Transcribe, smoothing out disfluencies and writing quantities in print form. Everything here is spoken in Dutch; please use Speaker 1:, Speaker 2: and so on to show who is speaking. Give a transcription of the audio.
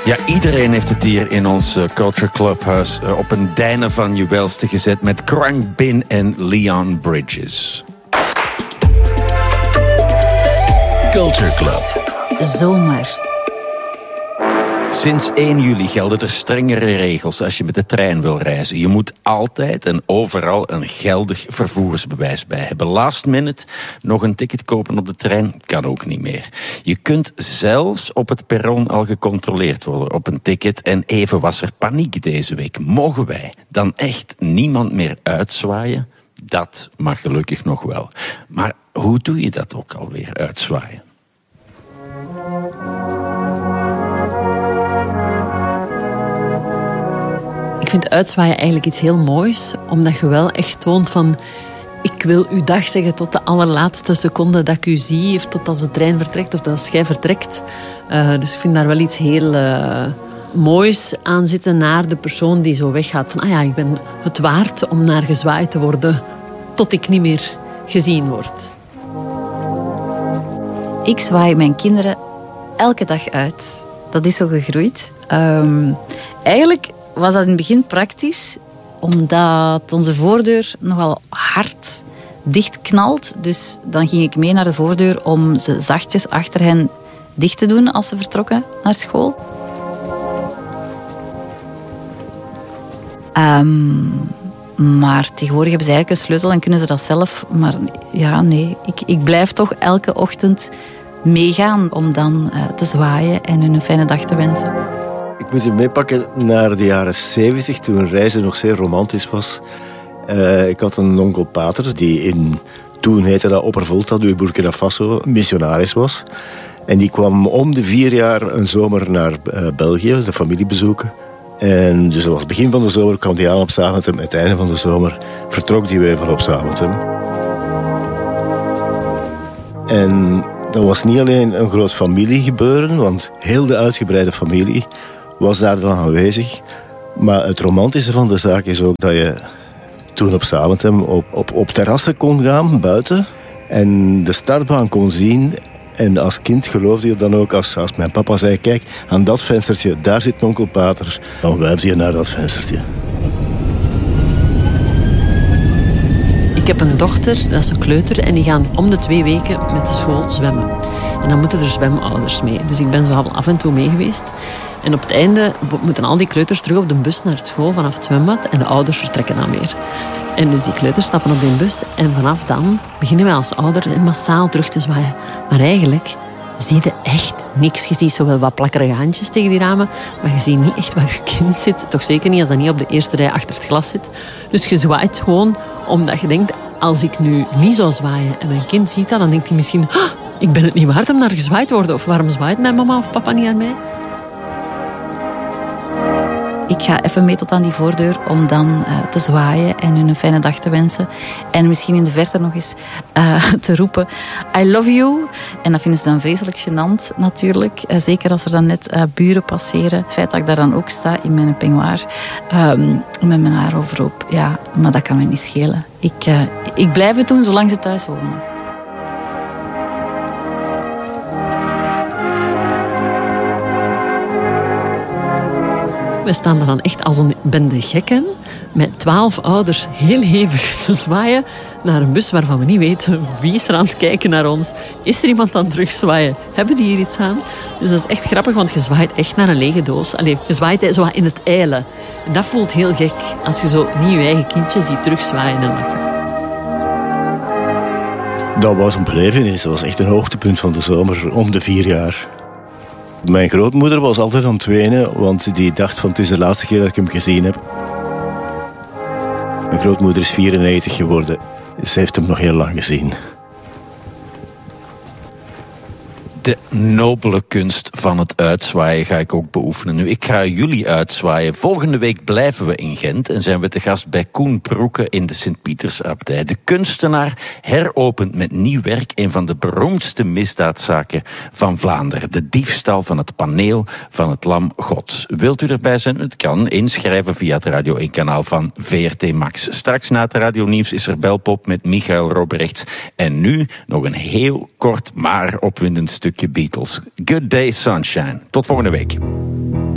Speaker 1: Ja, iedereen heeft het hier in ons Culture Clubhuis op een dijne van juwelste gezet met Khruangbin en Leon Bridges.
Speaker 2: Culture Club.
Speaker 3: Zomer.
Speaker 1: Sinds 1 juli gelden er strengere regels als je met de trein wil reizen. Je moet altijd en overal een geldig vervoersbewijs bij hebben. Last minute nog een ticket kopen op de trein kan ook niet meer. Je kunt zelfs op het perron al gecontroleerd worden op een ticket. En even was er paniek deze week. Mogen wij dan echt niemand meer uitzwaaien? Dat mag gelukkig nog wel. Maar hoe doe je dat ook alweer, uitzwaaien?
Speaker 4: Ik vind uitzwaaien eigenlijk iets heel moois, omdat je wel echt toont van ik wil u dag zeggen tot de allerlaatste seconde dat ik u zie, of tot als de trein vertrekt, of als jij vertrekt. Dus ik vind daar wel iets heel moois aan zitten naar de persoon die zo weggaat. Van, ik ben het waard om naar gezwaaid te worden tot ik niet meer gezien word.
Speaker 3: Ik zwaai mijn kinderen elke dag uit. Dat is zo gegroeid. Eigenlijk was dat in het begin praktisch, omdat onze voordeur nogal hard dichtknalt. Dus dan ging ik mee naar de voordeur om ze zachtjes achter hen dicht te doen als ze vertrokken naar school. Maar tegenwoordig hebben ze eigenlijk een sleutel en kunnen ze dat zelf. Maar ja, nee, ik blijf toch elke ochtend meegaan om dan te zwaaien en hun een fijne dag te wensen.
Speaker 5: Ik moet je meepakken naar de jaren 70, toen reizen nog zeer romantisch was. Ik had een onkel pater die toen heette dat Oppervolta, in Burkina Faso, missionaris was. En die kwam om de 4 jaar een zomer naar België, de familie bezoeken. En dus dat was het begin van de zomer, kwam die aan op Zaventem. Het einde van de zomer vertrok die weer van op Zaventem. En dat was niet alleen een groot familiegebeuren, want heel de uitgebreide familie was daar dan aanwezig. Maar het romantische van de zaak is ook dat je toen op Zaventem op terrassen kon gaan, buiten. En de startbaan kon zien. En als kind geloofde je dan ook, als mijn papa zei, kijk, aan dat venstertje, daar zit onkel Pater. Dan wuifde je naar dat venstertje.
Speaker 4: Ik heb een dochter, dat is een kleuter, en die gaan om de 2 weken met de school zwemmen. En dan moeten er zwemouders mee. Dus ik ben zo af en toe mee geweest. En op het einde moeten al die kleuters terug op de bus naar school vanaf het zwembad. En de ouders vertrekken dan weer. En dus die kleuters stappen op die bus. En vanaf dan beginnen wij als ouder massaal terug te zwaaien. Maar eigenlijk zie je echt niks. Je ziet zowel wat plakkerige handjes tegen die ramen. Maar je ziet niet echt waar je kind zit. Toch zeker niet als dat niet op de eerste rij achter het glas zit. Dus je zwaait gewoon omdat je denkt, als ik nu niet zou zwaaien en mijn kind ziet dat, dan denkt hij misschien, ik ben het niet waard om naar gezwaaid te worden. Of waarom zwaait mijn mama of papa niet aan mij?
Speaker 3: Ik ga even mee tot aan die voordeur om dan te zwaaien en hun een fijne dag te wensen. En misschien in de verte nog eens te roepen, I love you. En dat vinden ze dan vreselijk gênant natuurlijk. Zeker als er dan net buren passeren. Het feit dat ik daar dan ook sta in mijn peignoir, met mijn haar overhoop. Ja, maar dat kan me niet schelen. Ik blijf het doen zolang ze thuis wonen.
Speaker 4: We staan er dan echt als een bende gekken met 12 ouders heel hevig te zwaaien naar een bus waarvan we niet weten wie is er aan het kijken naar ons. Is er iemand aan het terugzwaaien? Hebben die hier iets aan? Dus dat is echt grappig, want je zwaait echt naar een lege doos. Allee, je zwaait zo in het eilen. En dat voelt heel gek als je zo niet je eigen kindje ziet terugzwaaien en lachen.
Speaker 5: Dat was een belevenis. Dat was echt een hoogtepunt van de zomer om de 4 jaar. Mijn grootmoeder was altijd aan het wenen, want die dacht van het is de laatste keer dat ik hem gezien heb. Mijn grootmoeder is 94 geworden. Ze heeft hem nog heel lang gezien.
Speaker 1: De nobele kunst van het uitzwaaien ga ik ook beoefenen. Nu, ik ga jullie uitzwaaien. Volgende week blijven we in Gent en zijn we te gast bij Koen Broeke in de Sint-Pietersabdij. De kunstenaar heropent met nieuw werk een van de beroemdste misdaadzaken van Vlaanderen. De diefstal van het paneel van het Lam God. Wilt u erbij zijn? Het kan. Inschrijven via het Radio 1 kanaal van VRT Max. Straks na het Radio Nieuws is er Belpop met Michael Robrechts. En nu nog een heel kort maar opwindend stukje Beatles. Good Day Sunshine. Tot volgende week.